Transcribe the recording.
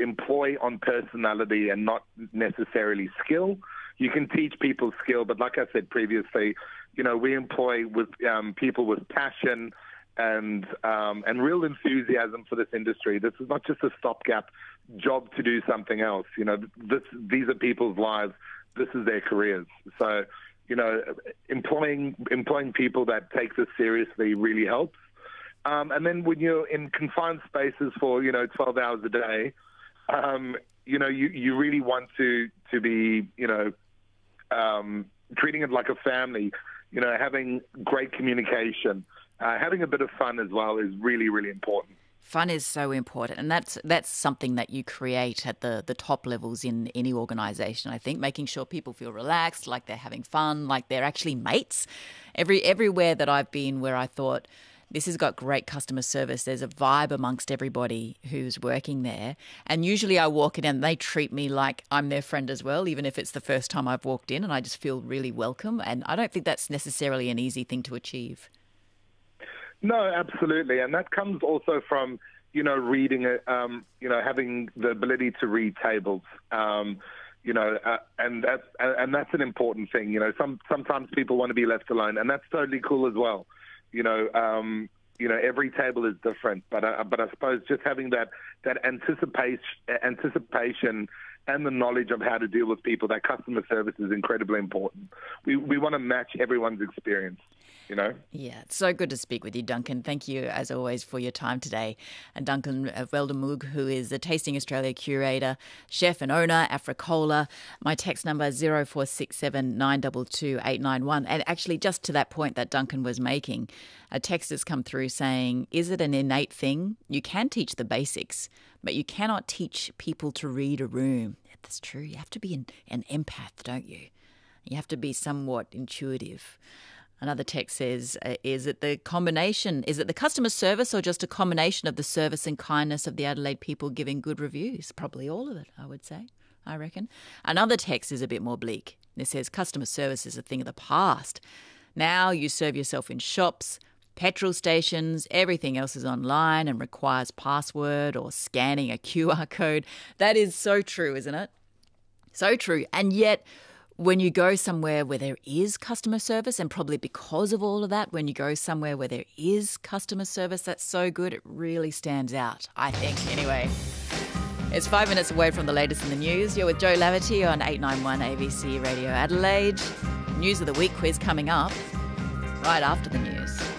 employ on personality and not necessarily skill. You can teach people skill, but like I said previously, we employ with people with passion and real enthusiasm for this industry. This is not just a stopgap job to do something else. These are people's lives. This is their careers. So, employing people that take this seriously really helps. And then when you're in confined spaces for 12 hours a day, you really want to be treating it like a family. Having great communication, having a bit of fun as well is really, really important. Fun is so important, and that's something that you create at the top levels in any organisation. I think making sure people feel relaxed, like they're having fun, like they're actually mates. Everywhere that I've been where I thought this has got great customer service, there's a vibe amongst everybody who's working there. And usually I walk in and they treat me like I'm their friend as well, even if it's the first time I've walked in, and I just feel really welcome. And I don't think that's necessarily an easy thing to achieve. No, absolutely. And that comes also from, reading, having the ability to read tables, and that's an important thing. Sometimes people want to be left alone, and that's totally cool as well. Every table is different, but I suppose just having that anticipation and the knowledge of how to deal with people, that customer service is incredibly important. We want to match everyone's experience. Yeah, it's so good to speak with you, Duncan. Thank you, as always, for your time today. And Duncan Weldemoog, who is the Tasting Australia curator, chef and owner, Africola. My text number is 0467 922 891. And actually, just to that point that Duncan was making, a text has come through saying, is it an innate thing? You can teach the basics, but you cannot teach people to read a room. That's true. You have to be an empath, don't you? You have to be somewhat intuitive. Another text says, is it the customer service or just a combination of the service and kindness of the Adelaide people giving good reviews? Probably all of it, I reckon. Another text is a bit more bleak. It says, customer service is a thing of the past. Now you serve yourself in shops, petrol stations, everything else is online and requires password or scanning a QR code. That is so true, isn't it? So true. And yet, when you go somewhere where there is customer service, and probably because of all of that, when you go somewhere where there is customer service that's so good, it really stands out, I think. Anyway, it's 5 minutes away from the latest in the news. You're with Joe Laverty on 891 ABC Radio Adelaide. News of the Week quiz coming up right after the news.